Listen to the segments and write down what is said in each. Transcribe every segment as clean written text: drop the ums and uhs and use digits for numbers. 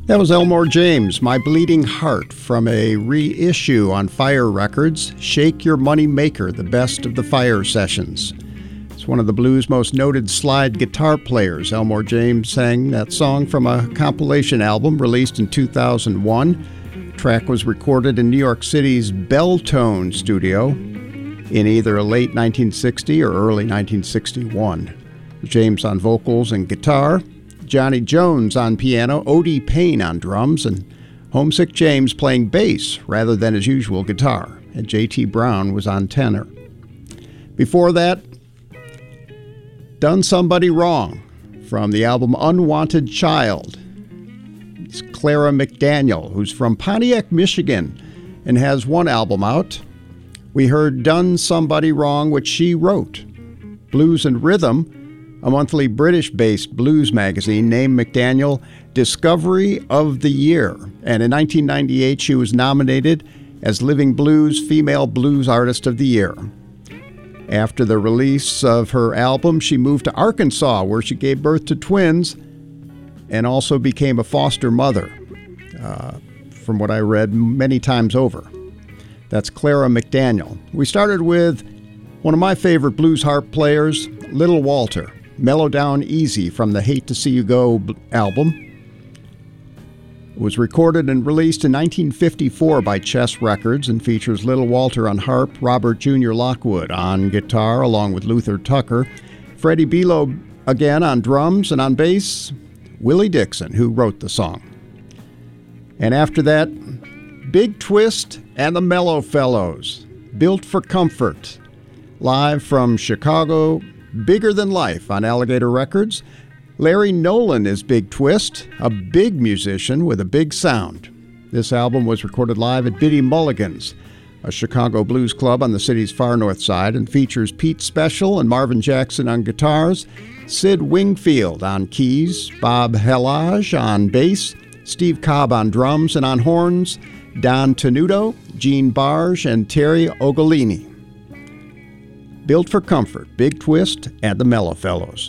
That was Elmore James, My Bleeding Heart, from a reissue on Fire Records, Shake Your Money Maker, the best of the Fire sessions. It's one of the blues' most noted slide guitar players. Elmore James sang that song from a compilation album released in 2001. The track was recorded in New York City's Belltone studio in either late 1960 or early 1961. James on vocals and guitar, Johnny Jones on piano, Odie Payne on drums, and Homesick James playing bass rather than his usual guitar, and J.T. Brown was on tenor. Before that, Done Somebody Wrong from the album Unwanted Child. It's Clara McDaniel, who's from Pontiac, Michigan, and has one album out. We heard Done Somebody Wrong, which she wrote. Blues and Rhythm, a monthly British-based blues magazine, named McDaniel Discovery of the Year. And in 1998, she was nominated as Living Blues Female Blues Artist of the Year. After the release of her album, she moved to Arkansas, where she gave birth to twins and also became a foster mother, from what I read many times over. That's Clara McDaniel. We started with one of my favorite blues harp players, Little Walter. Mellow Down Easy from the Hate to See You Go album. It was recorded and released in 1954 by Chess Records and features Little Walter on harp, Robert Jr. Lockwood on guitar along with Luther Tucker, Freddie Belo again on drums, and on bass, Willie Dixon, who wrote the song. And after that, Big Twist and the Mellow Fellows, Built for Comfort, live from Chicago, Bigger Than Life on Alligator Records. Larry Nolan is Big Twist, a big musician with a big sound. This album was recorded live at Biddy Mulligan's, a Chicago blues club on the city's far north side, and features Pete Special and Marvin Jackson on guitars, Sid Wingfield on keys, Bob Helage on bass, Steve Cobb on drums, and on horns, Don Tenuto, Gene Barge, and Terry Ogolini. Built for Comfort, Big Twist, and the Mellow Fellows.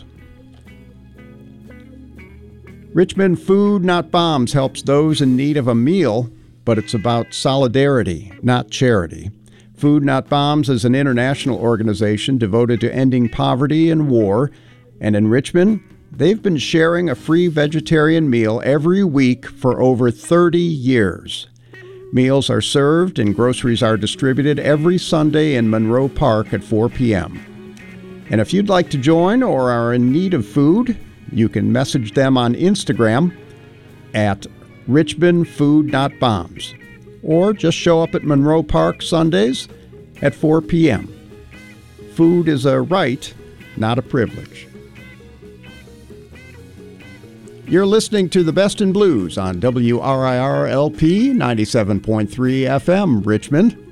Richmond Food Not Bombs helps those in need of a meal, but it's about solidarity, not charity. Food Not Bombs is an international organization devoted to ending poverty and war, and in Richmond, they've been sharing a free vegetarian meal every week for over 30 years. Meals are served and groceries are distributed every Sunday in Monroe Park at 4 p.m. And if you'd like to join or are in need of food, you can message them on Instagram at Richmond Food Not Bombs, or just show up at Monroe Park Sundays at 4 p.m. Food is a right, not a privilege. You're listening to The Best in Blues on WRIR-LP 97.3 FM, Richmond.